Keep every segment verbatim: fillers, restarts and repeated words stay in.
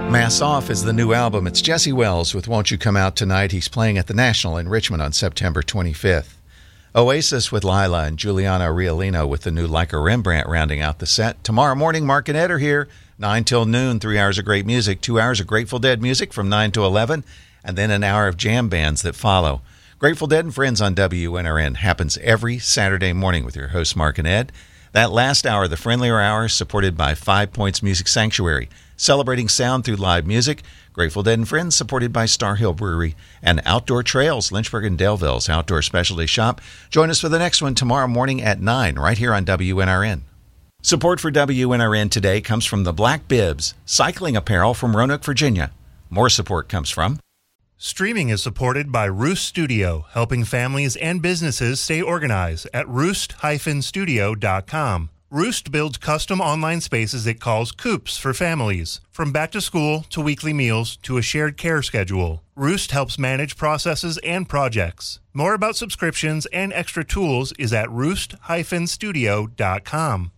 Mass Off is the new album. It's Jesse Wells with Won't You Come Out Tonight. He's playing at the National in Richmond on September twenty-fifth. Oasis with Lila and Giuliano Riolino with the new Like a Rembrandt rounding out the set. Tomorrow morning, Mark and Ed are here, nine till noon, three hours of great music, two hours of Grateful Dead music from nine to eleven, and then an hour of jam bands that follow. Grateful Dead and Friends on W N R N happens every Saturday morning with your hosts, Mark and Ed. That last hour, the friendlier hour, is supported by Five Points Music Sanctuary, celebrating sound through live music. Grateful Dead and Friends, supported by Star Hill Brewery and Outdoor Trails, Lynchburg and Delville's outdoor specialty shop. Join us for the next one tomorrow morning at nine, right here on W N R N. Support for W N R N today comes from the Black Bibs, cycling apparel from Roanoke, Virginia. More support comes from... Streaming is supported by Roost Studio, helping families and businesses stay organized at roost dash studio dot com. Roost builds custom online spaces it calls Coops for families. From back to school to weekly meals to a shared care schedule, Roost helps manage processes and projects. More about subscriptions and extra tools is at roost dash studio dot com.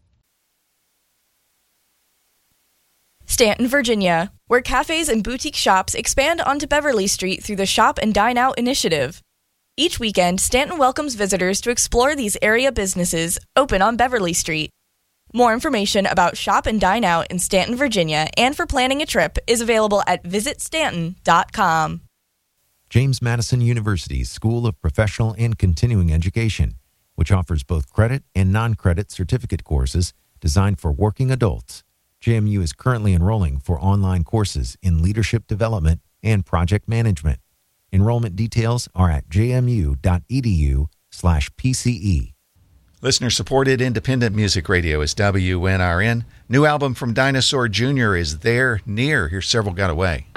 Stanton, Virginia, where cafes and boutique shops expand onto Beverly Street through the Shop and Dine Out initiative. Each weekend, Stanton welcomes visitors to explore these area businesses open on Beverly Street. More information about Shop and Dine Out in Stanton, Virginia, and for planning a trip is available at visit stanton dot com. James Madison University's School of Professional and Continuing Education, which offers both credit and non-credit certificate courses designed for working adults. J M U is currently enrolling for online courses in leadership development and project management. Enrollment details are at jmu.edu slash PCE. Listener-supported independent music radio is W N R N. New album from Dinosaur Junior is There Near. Here's Several Got Away.